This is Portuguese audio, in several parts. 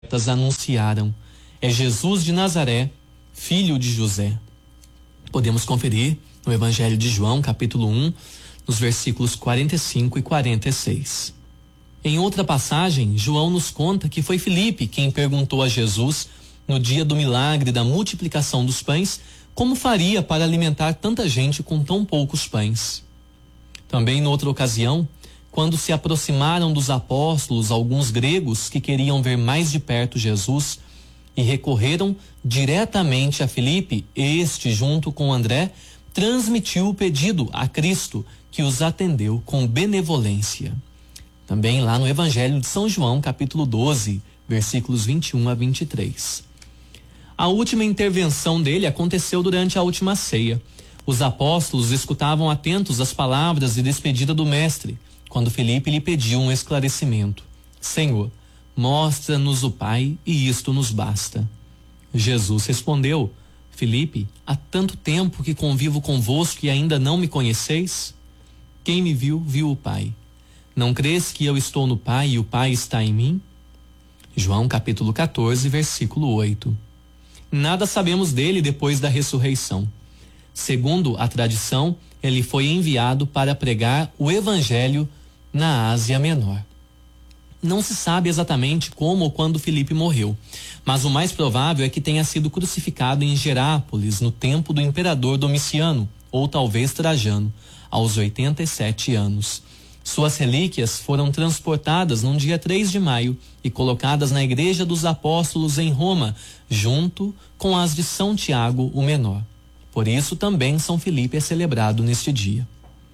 anunciaram: é Jesus de Nazaré, filho de José. Podemos conferir no Evangelho de João, capítulo 1, nos versículos 45 e 46. Em outra passagem, João nos conta que foi Filipe quem perguntou a Jesus, no dia do milagre da multiplicação dos pães, como faria para alimentar tanta gente com tão poucos pães. Também, em outra ocasião, quando se aproximaram dos apóstolos alguns gregos que queriam ver mais de perto Jesus e recorreram diretamente a Filipe, este, junto com André, transmitiu o pedido a Cristo, que os atendeu com benevolência. Também lá no Evangelho de São João, capítulo 12, versículos 21 a 23. A última intervenção dele aconteceu durante a última ceia. Os apóstolos escutavam atentos as palavras de despedida do mestre, quando Filipe lhe pediu um esclarecimento. Senhor, mostra-nos o Pai e isto nos basta. Jesus respondeu: Filipe, há tanto tempo que convivo convosco e ainda não me conheceis? Quem me viu, viu o Pai. Não crês que eu estou no Pai e o Pai está em mim? João capítulo 14, versículo 8. Nada sabemos dele depois da ressurreição. Segundo a tradição, ele foi enviado para pregar o Evangelho na Ásia Menor. Não se sabe exatamente como ou quando Filipe morreu, mas o mais provável é que tenha sido crucificado em Gerápolis, no tempo do imperador Domiciano, ou talvez Trajano, aos 87 anos. Suas relíquias foram transportadas no dia 3 de maio e colocadas na Igreja dos Apóstolos em Roma, junto com as de São Tiago o Menor. Por isso também São Filipe é celebrado neste dia.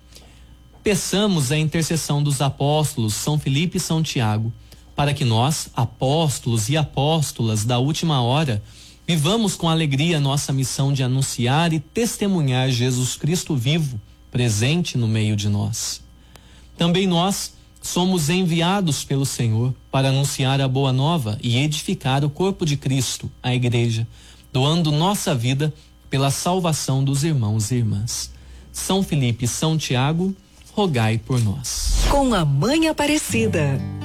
Peçamos a intercessão dos apóstolos São Filipe e São Tiago, para que nós, apóstolos e apóstolas da última hora, vivamos com alegria nossa missão de anunciar e testemunhar Jesus Cristo vivo, presente no meio de nós. Também nós somos enviados pelo Senhor para anunciar a boa nova e edificar o corpo de Cristo, a Igreja, doando nossa vida pela salvação dos irmãos e irmãs. São Filipe e São Tiago, rogai por nós. Com a Mãe Aparecida,